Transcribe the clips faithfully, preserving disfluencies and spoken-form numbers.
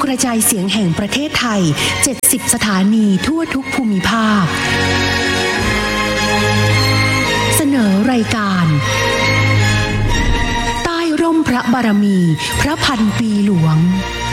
กระจายเสียงแห่งประเทศไทยเจ็ดสิบสถานีทั่วทุกภูมิภาคเสนอรายการใต้ร่มพระบารมีพระพันปีหลวง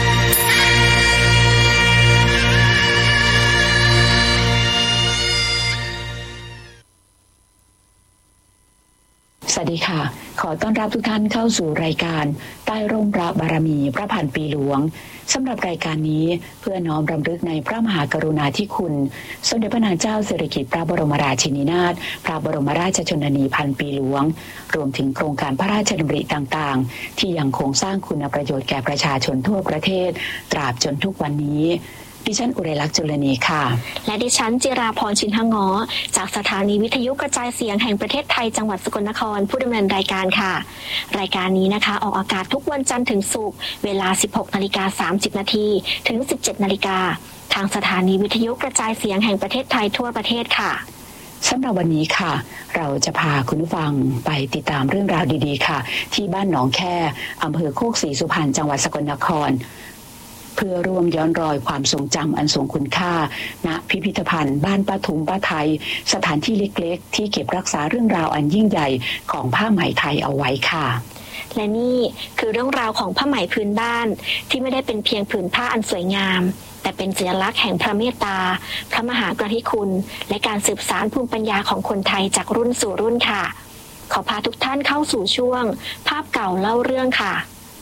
สวัสดีค่ะขอต้อนรับทุกท่านเข้าสู่รายการใต้ร่มพระบารมีพระพันปีหลวงสำหรับรายการนี้เพื่อน้อมรำลึกในพระมหากรุณาธิคุณสมเด็จพระนางเจ้าสิริกิติ์พระบรมราชินีนาถพระบรมราชชนนีพันปีหลวงรวมถึงโครงการพระราชดำริต่างๆที่ยังคงสร้างคุณประโยชน์แก่ประชาชนทั่วประเทศตราบจนทุกวันนี้ดิฉันอุไรลักษณ์จุลนีค่ะและดิฉันจิราพรชินหงอจากสถานีวิทยุกระจายเสียงแห่งประเทศไทยจังหวัดสกลนครผู้ดำเนินรายการค่ะรายการนี้นะคะออกอากาศทุกวันจันทร์ถึงศุกร์เวลา สิบหกนาฬิกาสามสิบนาทีถึง สิบเจ็ดนาฬิกาทางสถานีวิทยุกระจายเสียงแห่งประเทศไทยทั่วประเทศค่ะสำหรับวันนี้ค่ะเราจะพาคุณผู้ฟังไปติดตามเรื่องราวดีๆค่ะที่บ้านหนองแค่อำเภอโคกศรีสุพรรณจังหวัดสกลนครเพื่อร่วมย้อนรอยความทรงจำอันทรงคุณค่าณพิพิธภัณฑ์บ้านป้าทุมป้าไทยสถานที่เล็กๆที่เก็บรักษาเรื่องราวอันยิ่งใหญ่ของผ้าไหมไทยเอาไว้ค่ะและนี่คือเรื่องราวของผ้าไหมพื้นบ้านที่ไม่ได้เป็นเพียงผืนผ้าอันสวยงามแต่เป็นสัญลักษณ์แห่งพระเมตตาพระมหากรุณาธิคุณและการสืบสานภูมิปัญญาของคนไทยจากรุ่นสู่รุ่นค่ะขอพาทุกท่านเข้าสู่ช่วงภาพเก่าเล่าเรื่องค่ะ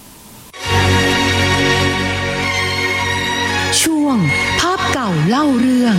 ช่วงภาพเก่าเล่าเรื่อง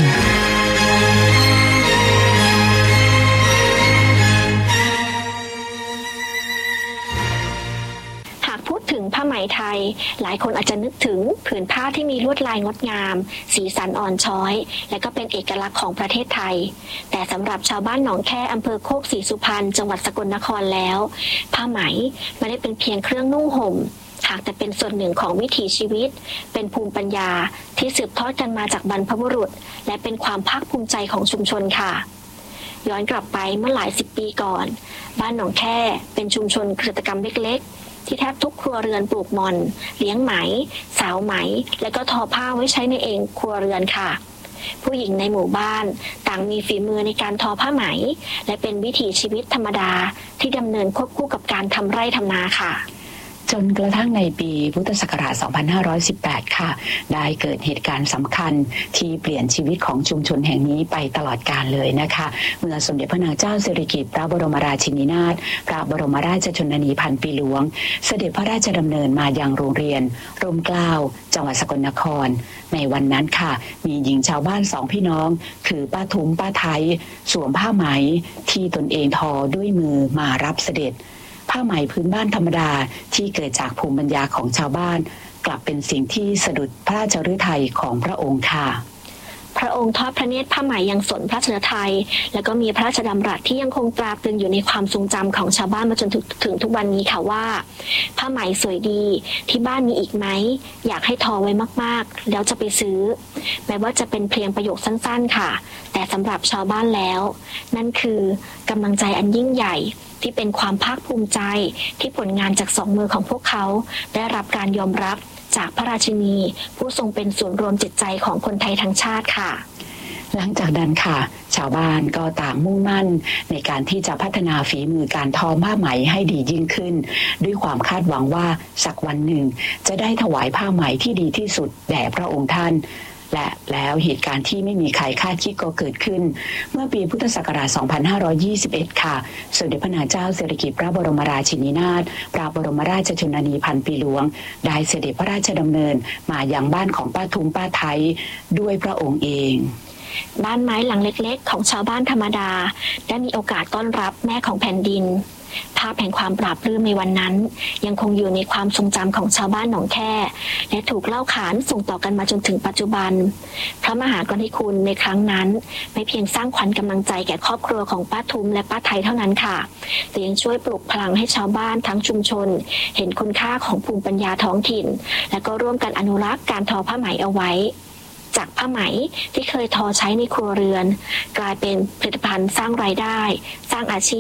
หากพูดถึงผ้าไหมไทยหลายคนอาจจะนึกถึงผืนผ้าที่มีลวดลายงดงามสีสันอ่อนช้อยและก็เป็นเอกลักษณ์ของประเทศไทยแต่สำหรับชาวบ้านหนองแค่อำเภอโคกศรีสุพรรณจังหวัดสกลนครแล้วผ้าไหมไม่ได้เป็นเพียงเครื่องนุ่งห่มหากแต่เป็นส่วนหนึ่งของวิถีชีวิตเป็นภูมิปัญญาที่สืบทอดกันมาจากบรรพบุรุษและเป็นความภาคภูมิใจของชุมชนค่ะย้อนกลับไปเมื่อหลายสิบปีก่อนบ้านหนองแค่เป็นชุมชนเกษตรกรรมเล็กๆที่แทบทุกครัวเรือนปลูกหม่อนเลี้ยงไหมสาวไหมและก็ทอผ้าไว้ใช้ในเองครัวเรือนค่ะผู้หญิงในหมู่บ้านต่างมีฝีมือในการทอผ้าไหมและเป็นวิถีชีวิตธรรมดาที่ดำเนินควบคู่กับการทำไร่ทำนาค่ะจนกระทั่งในปีพุทธศักราช สองพันห้าร้อยสิบแปด ค่ะได้เกิดเหตุการณ์สำคัญที่เปลี่ยนชีวิตของชุมชนแห่งนี้ไปตลอดกาลเลยนะคะเมื่อสมเด็จพระนางเจ้าสิริกิติ์พระบรมราชินีนาถพระบรมราชชนนีพันปีหลวงเสด็จพระราชดำเนินมายังโรงเรียนร่มเกล้าจังหวัดสกลนครในวันนั้นค่ะมีหญิงชาวบ้านสองพี่น้องคือป้าทุมป้าไทยสวมผ้าไหมที่ตนเองทอด้วยมือมารับเสด็จผ้าไหมพื้นบ้านธรรมดาที่เกิดจากภูมิปัญญาของชาวบ้านกลับเป็นสิ่งที่สะดุดพระราชฤทัยของพระองค์ค่ะพระองค์ทอดพระเนตรผ้าไหมยังสนพระราชฤทัยและก็มีพระราชดำรัสที่ยังคงตราตรึงอยู่ในความทรงจำของชาวบ้านมาจนถึงทุกวันนี้ค่ะว่าผ้าไหมสวยดีที่บ้านมีอีกไหมอยากให้ทอไว้มากๆแล้วจะไปซื้อแม้ว่าจะเป็นเพียงประโยคสั้นๆค่ะแต่สำหรับชาวบ้านแล้วนั่นคือกำลังใจอันยิ่งใหญ่ที่เป็นความภาคภูมิใจที่ผลงานจากสองมือของพวกเขาได้รับการยอมรับจากพระราชินีผู้ทรงเป็นศูนย์รวมจิตใจของคนไทยทั้งชาติค่ะหลังจากนั้นค่ะชาวบ้านก็ต่างมุ่งมั่นในการที่จะพัฒนาฝีมือการทอผ้าไหมให้ดียิ่งขึ้นด้วยความคาดหวังว่าสักวันหนึ่งจะได้ถวายผ้าไหมที่ดีที่สุดแด่พระองค์ท่านและแล้วเหตุการณ์ที่ไม่มีใครคาดคิดก็เกิดขึ้นเมื่อปีพุทธศักราช สองพันห้าร้อยยี่สิบเอ็ด ค่ะสมเด็จพระนางเจ้าสิริกิติ์พระบรมราชินีนาถพระบรมราชชนนีพันปีหลวงได้เสด็จพระราชดำเนินมายังบ้านของป้าทุมป้าไทยด้วยพระองค์เองบ้านไม้หลังเล็กๆของชาวบ้านธรรมดาได้มีโอกาสต้อนรับแม่ของแผ่นดินภาพแห่งความปราบปลื้มในวันนั้นยังคงอยู่ในความทรงจำของชาวบ้านหนองแค่และถูกเล่าขานส่งต่อกันมาจนถึงปัจจุบันพระมหากรุณาธิคุณในครั้งนั้นไม่เพียงสร้างขวัญกำลังใจแก่ครอบครัวของป้าทุมและป้าไทยเท่านั้นค่ะแต่ยังช่วยปลุกพลังให้ชาวบ้านทั้งชุมชนเห็นคุณค่าของภูมิปัญญาท้องถิ่นและก็ร่วมกันอนุรักษ์การทอผ้าไหมเอาไว้จากผ้าไหมที่เคยทอใช้ในครัวเรือนกลายเป็นผลิตภัณฑ์สร้างรายได้สร้างอาชีพ